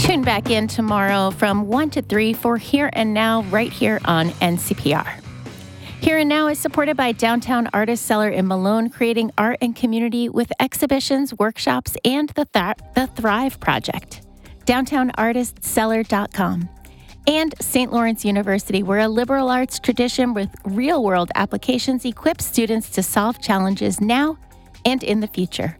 Tune back in tomorrow from 1 to 3 for Here and Now right here on NCPR. Here and Now is supported by Downtown Artist Cellar in Malone, creating art and community with exhibitions, workshops, and the Thrive Project. DowntownArtistCellar.com. And St. Lawrence University, where a liberal arts tradition with real-world applications equips students to solve challenges now and in the future.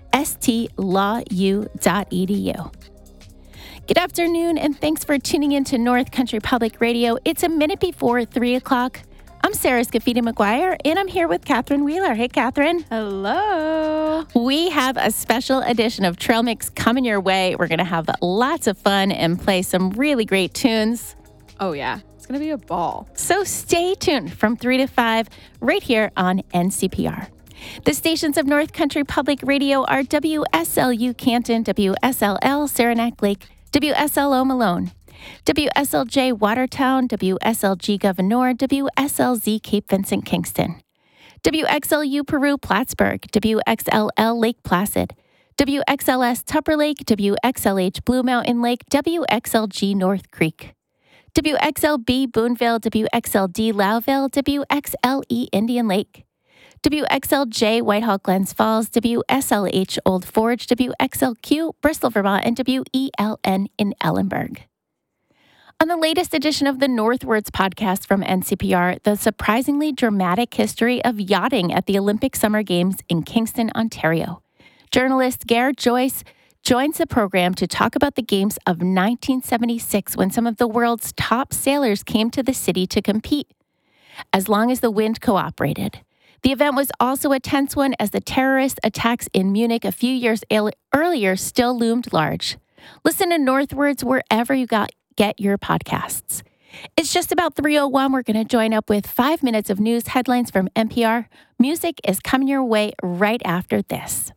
stlawU.edu. Good afternoon, and thanks for tuning in to North Country Public Radio. It's a minute before 3 o'clock. I'm Sarah Scafidi McGuire, and I'm here with Catherine Wheeler. Hey, Catherine. Hello. We have a special edition of Trail Mix coming your way. We're going to have lots of fun and play some really great tunes. Oh, yeah. It's going to be a ball. So stay tuned from 3 to 5 right here on NCPR. The stations of North Country Public Radio are WSLU Canton, WSLL Saranac Lake, WSLO Malone, WSLJ Watertown, WSLG Gouverneur, WSLZ Cape Vincent Kingston, WXLU Peru Plattsburgh, WXLL Lake Placid, WXLS Tupper Lake, WXLH Blue Mountain Lake, WXLG North Creek, WXLB Boonville, WXLD Louville, WXLE Indian Lake, WXLJ Whitehall Glens Falls, WSLH Old Forge, WXLQ Bristol, Vermont, and WELN in Ellenburg. On the latest edition of the Northwards podcast from NCPR, the surprisingly dramatic history of yachting at the Olympic Summer Games in Kingston, Ontario. Journalist Garrett Joyce joins the program to talk about the Games of 1976 when some of the world's top sailors came to the city to compete, as long as the wind cooperated. The event was also a tense one as the terrorist attacks in Munich a few years earlier still loomed large. Listen to Northwards wherever you get your podcasts. It's just about 3:01. We're going to join up with 5 minutes of news headlines from NPR. Music is coming your way right after this.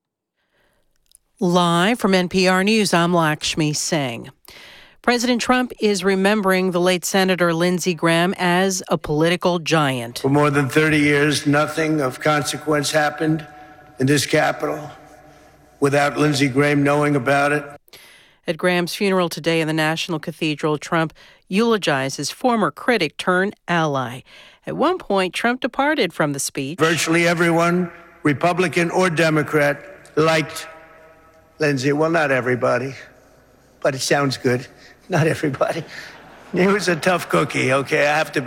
Live from NPR News, I'm Lakshmi Singh. President Trump is remembering the late Senator Lindsey Graham as a political giant. For more than 30 years, nothing of consequence happened in this Capitol without Lindsey Graham knowing about it. At Graham's funeral today in the National Cathedral, Trump eulogized his former critic turned ally. At one point, Trump departed from the speech. Virtually everyone, Republican or Democrat, liked Lindsey. Well, not everybody, but it sounds good. Not everybody. He was a tough cookie, okay? I have to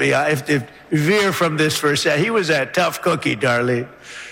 veer from this for a second. He was a tough cookie, Darlene,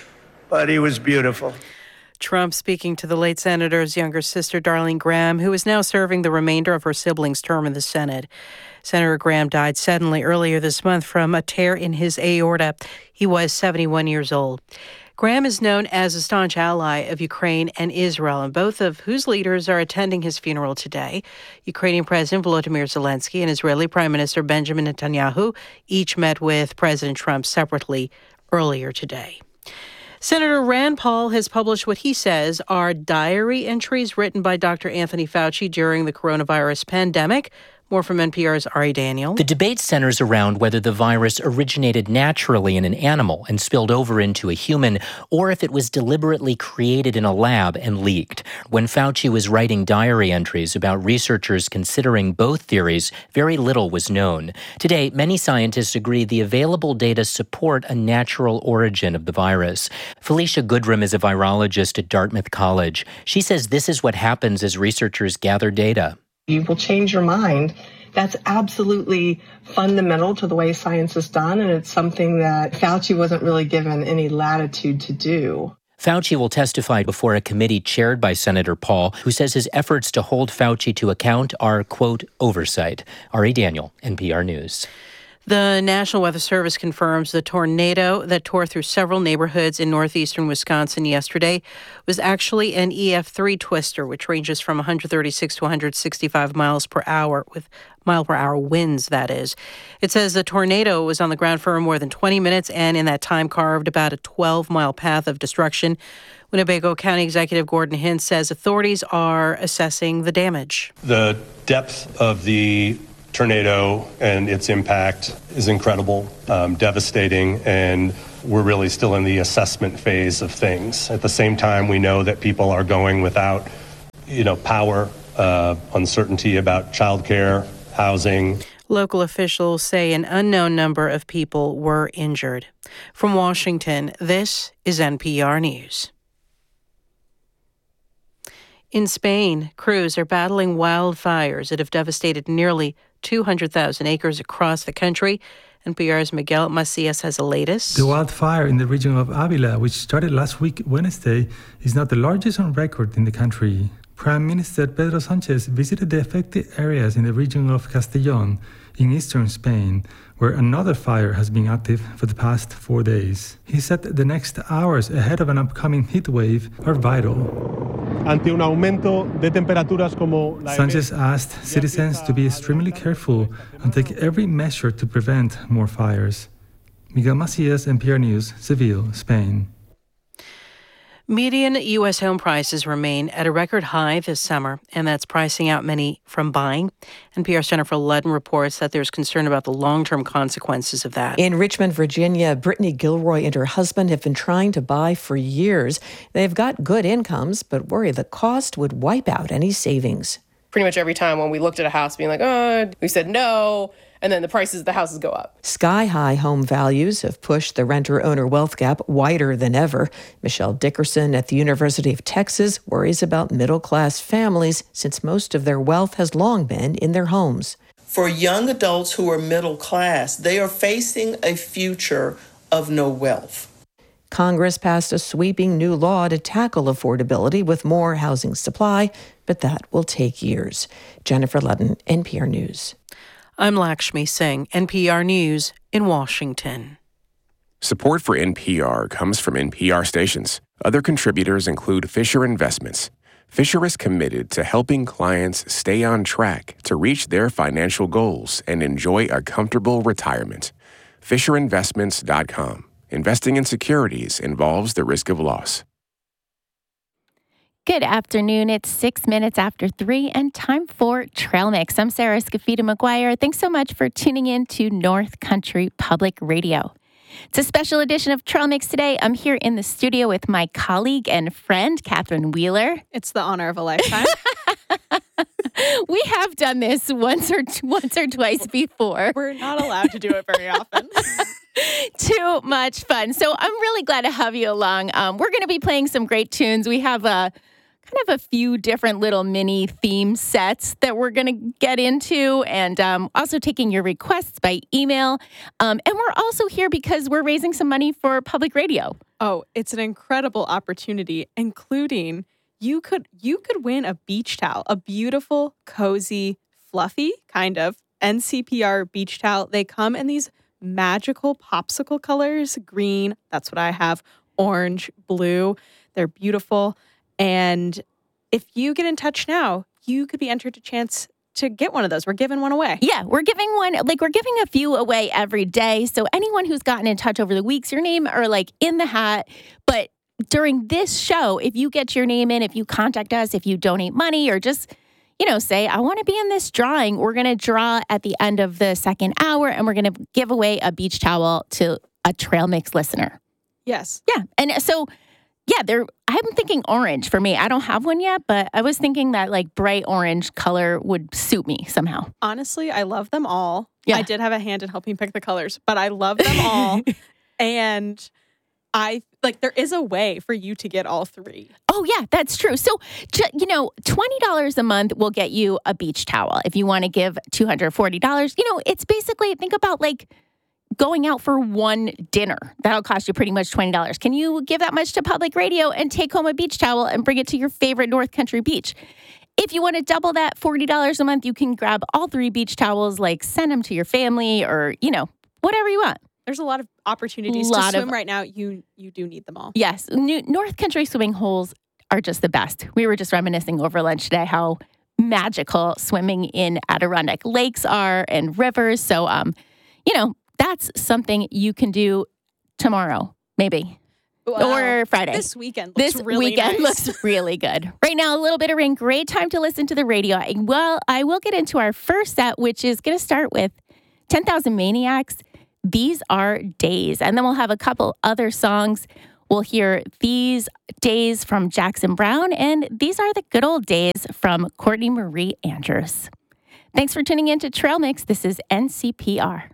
but he was beautiful. Trump speaking to the late senator's younger sister, Darlene Graham, who is now serving the remainder of her sibling's term in the Senate. Senator Graham died suddenly earlier this month from a tear in his aorta. He was 71 years old. Graham is known as a staunch ally of Ukraine and Israel, and both of whose leaders are attending his funeral today. Ukrainian President Volodymyr Zelensky and Israeli Prime Minister Benjamin Netanyahu each met with President Trump separately earlier today. Senator Rand Paul has published what he says are diary entries written by Dr. Anthony Fauci during the coronavirus pandemic. More from NPR's Ari Daniel. The debate centers around whether the virus originated naturally in an animal and spilled over into a human, or if it was deliberately created in a lab and leaked. When Fauci was writing diary entries about researchers considering both theories, very little was known. Today, many scientists agree the available data support a natural origin of the virus. Felicia Goodrum is a virologist at Dartmouth College. She says this is what happens as researchers gather data. You will change your mind. That's absolutely fundamental to the way science is done, and it's something that Fauci wasn't really given any latitude to do. Fauci will testify before a committee chaired by Senator Paul, who says his efforts to hold Fauci to account are, quote, oversight. Ari Daniel, NPR News. The National Weather Service confirms the tornado that tore through several neighborhoods in northeastern Wisconsin yesterday was actually an EF3 twister, which ranges from 136 to 165 miles per hour, with mile-per-hour winds, that is. It says the tornado was on the ground for more than 20 minutes and in that time carved about a 12-mile path of destruction. Winnebago County Executive Gordon Hintz says authorities are assessing the damage. The depth of the tornado and its impact is incredible, devastating, and we're really still in the assessment phase of things. At the same time, we know that people are going without, power uncertainty about childcare, housing. Local officials say an unknown number of people were injured. From Washington, this is NPR News. In Spain, crews are battling wildfires that have devastated nearly 200,000 acres across the country. NPR's Miguel Macias has the latest. The wildfire in the region of Ávila, which started last week Wednesday, is now the largest on record in the country. Prime Minister Pedro Sánchez visited the affected areas in the region of Castellón in eastern Spain, where another fire has been active for the past 4 days. He said the next hours ahead of an upcoming heat wave are vital. Sánchez asked citizens to be extremely careful and take every measure to prevent more fires. Miguel Macias, NPR News, Seville, Spain. Median U.S. home prices remain at a record high this summer, and that's pricing out many from buying. NPR's Jennifer Ludden reports that there's concern about the long-term consequences of that. In Richmond, Virginia, Brittany Gilroy and her husband have been trying to buy for years. They've got good incomes, but worry the cost would wipe out any savings. Pretty much every time when we looked at a house being like, oh, we said no, and then the prices of the houses go up. Sky-high home values have pushed the renter-owner wealth gap wider than ever. Michelle Dickerson at the University of Texas worries about middle-class families since most of their wealth has long been in their homes. For young adults who are middle class, they are facing a future of no wealth. Congress passed a sweeping new law to tackle affordability with more housing supply, but that will take years. Jennifer Ludden, NPR News. I'm Lakshmi Singh, NPR News in Washington. Support for NPR comes from NPR stations. Other contributors include Fisher Investments. Fisher is committed to helping clients stay on track to reach their financial goals and enjoy a comfortable retirement. FisherInvestments.com. Investing in securities involves the risk of loss. Good afternoon. It's 6 minutes after 3 and time for Trail Mix. I'm Sarah Scafita McGuire. Thanks so much for tuning in to North Country Public Radio. It's a special edition of Trail Mix today. I'm here in the studio with my colleague and friend, Catherine Wheeler. It's the honor of a lifetime. We have done this once or twice before. We're not allowed to do it very often. Too much fun. So I'm really glad to have you along. We're going to be playing some great tunes. We have a few different little mini theme sets that we're going to get into, and also taking your requests by email. And we're also here because we're raising some money for public radio. Oh, it's an incredible opportunity, including you could win a beach towel, a beautiful, cozy, fluffy kind of NCPR beach towel. They come in these magical popsicle colors, green, that's what I have, orange, blue. They're beautiful. And if you get in touch now, you could be entered a chance to get one of those. We're giving one away. Yeah, we're giving a few away every day. So anyone who's gotten in touch over the weeks, your name are in the hat. But during this show, if you get your name in, if you contact us, if you donate money or just, say, I want to be in this drawing, we're going to draw at the end of the second hour and we're going to give away a beach towel to a Trail Mix listener. Yes. Yeah. And so, I'm thinking orange for me. I don't have one yet, but I was thinking that bright orange color would suit me somehow. Honestly, I love them all. Yeah. I did have a hand in helping pick the colors, but I love them all. And there is a way for you to get all three. Oh, yeah, that's true. So, $20 a month will get you a beach towel. If you want to give $240, it's basically, think about going out for one dinner. That'll cost you pretty much $20. Can you give that much to public radio and take home a beach towel and bring it to your favorite North Country beach? If you want to double that, $40 a month, you can grab all three beach towels, send them to your family or, whatever you want. There's a lot of opportunities to swim right now. You do need them all. Yes. North Country swimming holes are just the best. We were just reminiscing over lunch today how magical swimming in Adirondack lakes are and rivers. So, that's something you can do tomorrow, maybe. Or Friday. This weekend nice. Looks really good. Right now, a little bit of rain. Great time to listen to the radio. Well, I will get into our first set, which is going to start with 10,000 Maniacs. These Are Days. And then we'll have a couple other songs. We'll hear These Days from Jackson Browne, and These Are the Good Old Days from Courtney Marie Andrews. Thanks for tuning in to Trail Mix. This is NCPR.